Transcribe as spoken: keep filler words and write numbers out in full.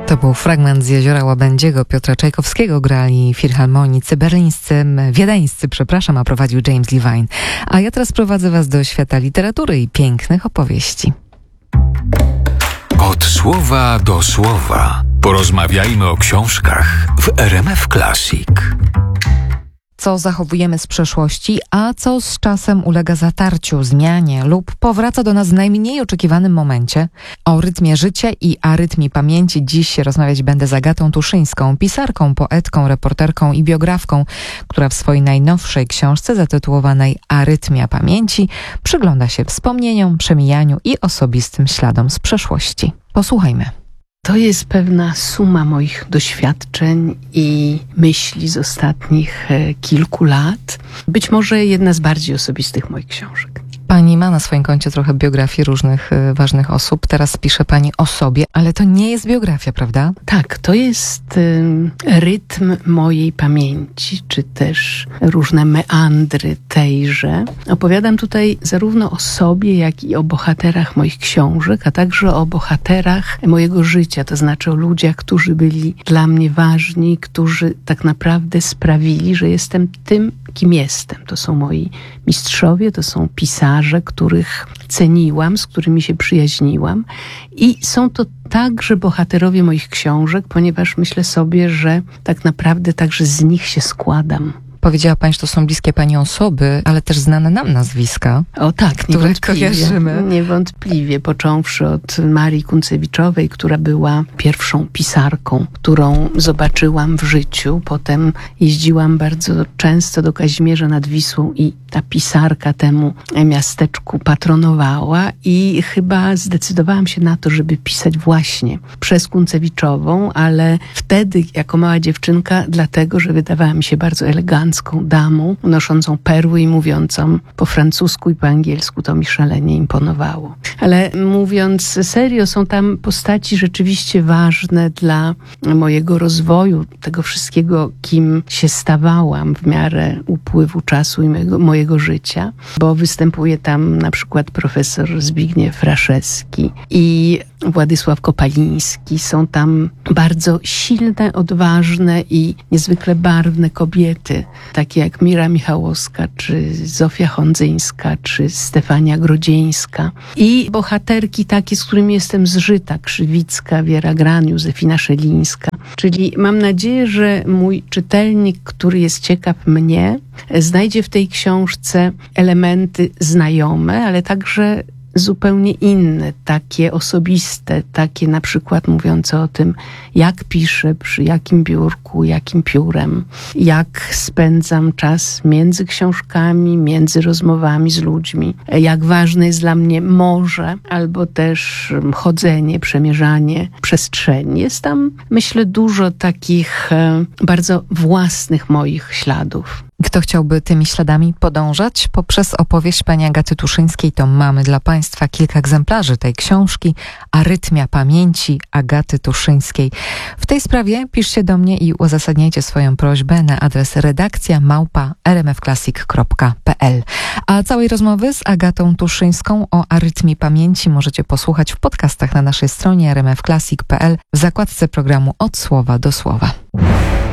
To był fragment z Jeziora Łabędziego Piotra Czajkowskiego. Grali filharmonicy berlińscy, wiedeńscy, przepraszam, a prowadził James Levine. A ja teraz prowadzę Was do świata literatury i pięknych opowieści. Od słowa do słowa. Porozmawiajmy o książkach w R M F Classic. Co zachowujemy z przeszłości, a co z czasem ulega zatarciu, zmianie lub powraca do nas w najmniej oczekiwanym momencie. O rytmie życia i arytmii pamięci dziś rozmawiać będę z Agatą Tuszyńską, pisarką, poetką, reporterką i biografką, która w swojej najnowszej książce zatytułowanej Arytmia pamięci przygląda się wspomnieniom, przemijaniu i osobistym śladom z przeszłości. Posłuchajmy. To jest pewna suma moich doświadczeń i myśli z ostatnich e, kilku lat. Być może jedna z bardziej osobistych moich książek. Pani ma na swoim koncie trochę biografii różnych y, ważnych osób. Teraz pisze Pani o sobie, ale to nie jest biografia, prawda? Tak, to jest y, rytm mojej pamięci, czy też różne meandry tejże. Opowiadam tutaj zarówno o sobie, jak i o bohaterach moich książek, a także o bohaterach mojego życia, to znaczy o ludziach, którzy byli dla mnie ważni, którzy tak naprawdę sprawili, że jestem tym, kim jestem. To są moi mistrzowie, to są pisarze, których ceniłam, z którymi się przyjaźniłam i są to także bohaterowie moich książek, ponieważ myślę sobie, że tak naprawdę także z nich się składam. Powiedziała Pani, że to są bliskie Pani osoby, ale też znane nam nazwiska. O tak, które kojarzymy. Niewątpliwie, począwszy od Marii Kunцewiczowej, która była pierwszą pisarką, którą zobaczyłam w życiu. Potem jeździłam bardzo często do Kazimierza nad Wisłą i ta pisarka temu miasteczku patronowała i chyba zdecydowałam się na to, żeby pisać właśnie przez Kuncewiczową, ale wtedy jako mała dziewczynka, dlatego, że wydawała mi się bardzo elegancką damą, noszącą perły i mówiącą po francusku i po angielsku. To mi szalenie imponowało. Ale mówiąc serio, są tam postaci rzeczywiście ważne dla mojego rozwoju, tego wszystkiego, kim się stawałam w miarę upływu czasu i mojego, mojego życia, bo występuje tam na przykład profesor Zbigniew Raszewski i Władysław Kopaliński. Są tam bardzo silne, odważne i niezwykle barwne kobiety, takie jak Mira Michałowska, czy Zofia Hondzyńska, czy Stefania Grodzieńska. I bohaterki takie, z którymi jestem zżyta, Krzywicka, Wiera Gran, Józefina Szelińska. Czyli mam nadzieję, że mój czytelnik, który jest ciekaw mnie, znajdzie w tej książce elementy znajome, ale także zupełnie inne, takie osobiste, takie na przykład mówiące o tym, jak piszę, przy jakim biurku, jakim piórem, jak spędzam czas między książkami, między rozmowami z ludźmi, jak ważne jest dla mnie morze, albo też chodzenie, przemierzanie przestrzeni. Jest tam, myślę, dużo takich e, bardzo własnych moich śladów. Kto chciałby tymi śladami podążać? Poprzez opowieść pani Agaty Tuszyńskiej to mamy dla Państwa kilka egzemplarzy tej książki Arytmia pamięci Agaty Tuszyńskiej. W tej sprawie piszcie do mnie i uzasadniajcie swoją prośbę na adres redakcja małpa r m f classic kropka p l. A całej rozmowy z Agatą Tuszyńską o arytmii pamięci możecie posłuchać w podcastach na naszej stronie r m f classic kropka p l w zakładce programu Od słowa do słowa.